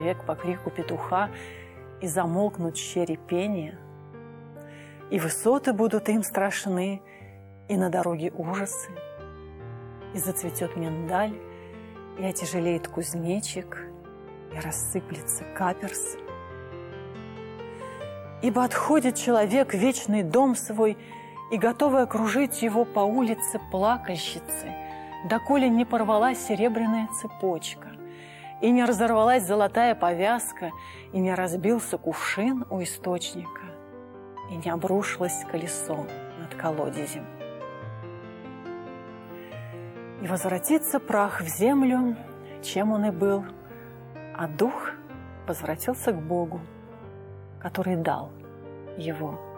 век по крику петуха, и замолкнут щери пения, и высоты будут им страшны, и на дороге ужасы, и зацветет миндаль, и отяжелеет кузнечик, и рассыплется каперс. Ибо отходит человек в вечный дом свой, и готовы окружить его по улице плакальщицы, доколе не порвалась серебряная цепочка, и не разорвалась золотая повязка, и не разбился кувшин у источника, и не обрушилось колесо над колодезем. И возвратится прах в землю, чем он и был, а дух возвратился к Богу, который дал его.